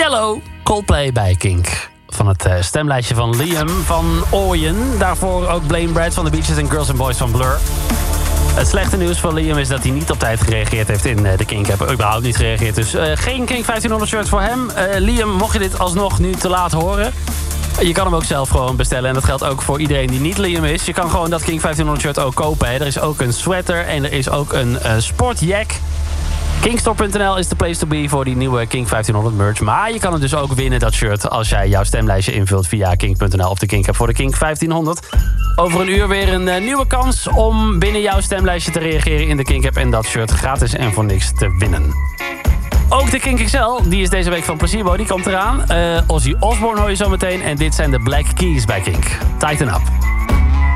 Yellow, Coldplay bij Kink. Van het stemlijstje van Liam van Ooyen. Daarvoor ook Blame Brad van The Beaches en Girls and Boys van Blur. Het slechte nieuws van Liam is dat hij niet op tijd gereageerd heeft in de Kink. Heb überhaupt niet gereageerd. Dus geen Kink 1500 shirt voor hem. Liam, mocht je dit alsnog nu te laat horen... Je kan hem ook zelf gewoon bestellen. En dat geldt ook voor iedereen die niet Liam is. Je kan gewoon dat Kink 1500 shirt ook kopen. Hè. Er is ook een sweater en er is ook een sportjack. Kinkstore.nl is de place to be voor die nieuwe Kink 1500 merch. Maar je kan het dus ook winnen, dat shirt, als jij jouw stemlijstje invult via Kink.nl of de Kink app voor de Kink 1500. Over een uur weer een nieuwe kans om binnen jouw stemlijstje te reageren in de Kink app en dat shirt gratis en voor niks te winnen. Ook de Kink XL, die is deze week van Placebo, die komt eraan. Ozzy Osbourne hoor je zo meteen. En dit zijn de Black Keys bij Kink. Tighten up.